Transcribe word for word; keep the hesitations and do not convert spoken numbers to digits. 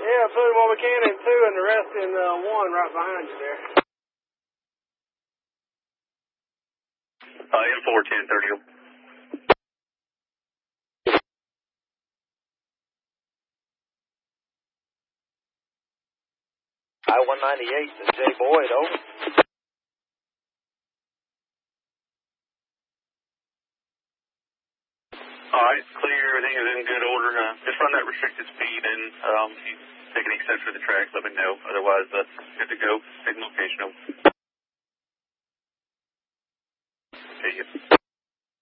Yeah, put them on the can in two and the rest in uh, one right behind you there. Uh, N four, ten thirty. I one ninety-eight to Jay Boyd, over. All right, clear. Everything is in good order. Uh, just run that restricted speed, and um, if you take any steps for the tracks, let me know. Otherwise, uh, good to go. Signal location over. See you.